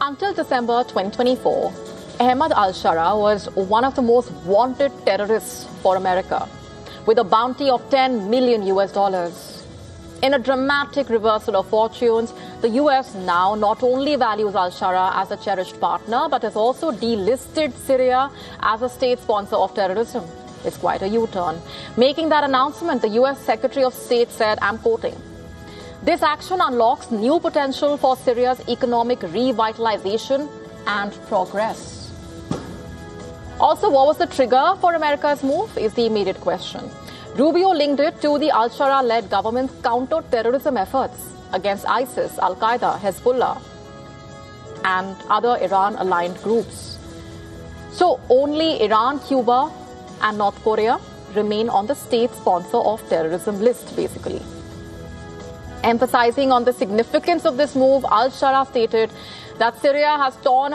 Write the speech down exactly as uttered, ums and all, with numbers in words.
Until December twenty twenty-four, Ahmad al-Sharaa was one of the most wanted terrorists for America, with a bounty of ten million U S dollars. In a dramatic reversal of fortunes, the U S now not only values al-Sharaa as a cherished partner, but has also delisted Syria as a state sponsor of terrorism. It's quite a U-turn. Making that announcement, the U S Secretary of State said, I'm quoting, "This action unlocks new potential for Syria's economic revitalization and progress." Also, what was the trigger for America's move is the immediate question. Rubio linked it to the al-Sharaa-led government's counter-terrorism efforts against ISIS, Al-Qaeda, Hezbollah, and other Iran-aligned groups. So only Iran, Cuba, and North Korea remain on the state sponsor of terrorism list, basically. Emphasizing on the significance of this move, al-Sharaa stated that Syria has torn